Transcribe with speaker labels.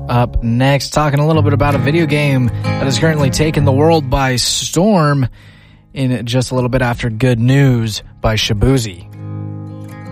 Speaker 1: up next, talking a little bit about a video game that is currently taking the world by storm in just a little bit after Good News by Shabuzi.